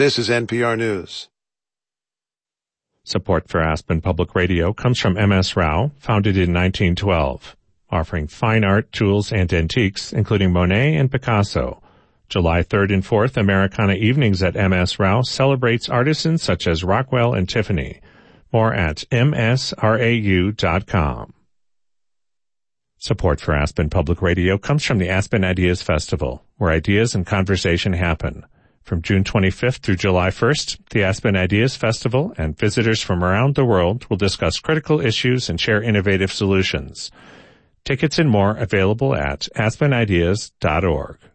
This is NPR News. Support for Aspen Public Radio comes from M.S. Rao, founded in 1912, offering fine art, tools, and antiques, including Monet and Picasso. July 3rd and 4th, Americana Evenings at M.S. Rao celebrates artisans such as Rockwell and Tiffany. More at msrau.com. Support for Aspen Public Radio comes from the Aspen Ideas Festival, where ideas and conversation happen. From June 25th through July 1st, the Aspen Ideas Festival and visitors from around the world will discuss critical issues and share innovative solutions. Tickets and more available at aspenideas.org.